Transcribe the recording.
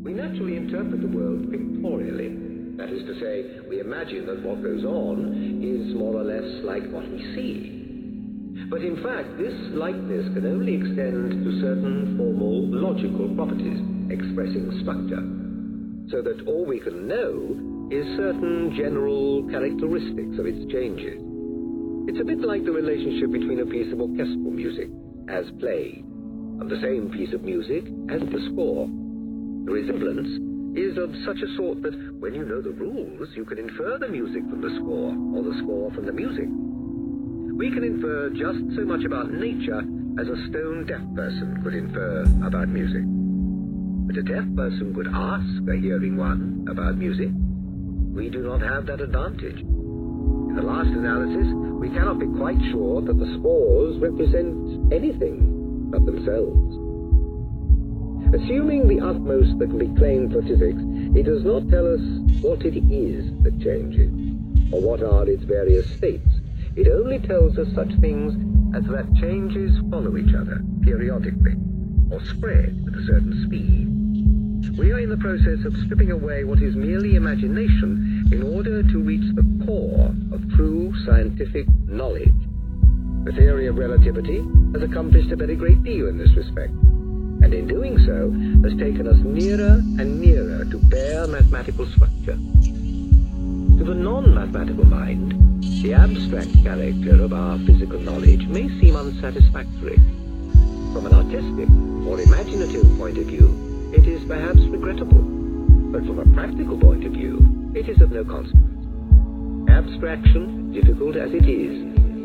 We naturally interpret the world pictorially. That is to say, we imagine that what goes on is more or less like what we see. But in fact, this likeness can only extend to certain formal logical properties expressing structure, so that all we can know is certain general characteristics of its changes. It's a bit like the relationship between a piece of orchestral music, as played, and the same piece of music as the score. The resemblance is of such a sort that when you know the rules, you can infer the music from the score, or the score from the music. We can infer just so much about nature as a stone-deaf person could infer about music. But a deaf person could ask a hearing one about music. We do not have that advantage. In the last analysis, we cannot be quite sure that the scores represent anything but themselves. Assuming the utmost that can be claimed for physics, it does not tell us what it is that changes, or what are its various states. It only tells us such things as that changes follow each other periodically, or spread at a certain speed. We are in the process of stripping away what is merely imagination in order to reach the core of true scientific knowledge. The theory of relativity has accomplished a very great deal in this respect, and in doing so has taken us nearer and nearer to bare mathematical structure. To the non-mathematical mind, the abstract character of our physical knowledge may seem unsatisfactory. From an artistic or imaginative point of view, it is perhaps regrettable, but from a practical point of view, it is of no consequence. Abstraction, difficult as it is,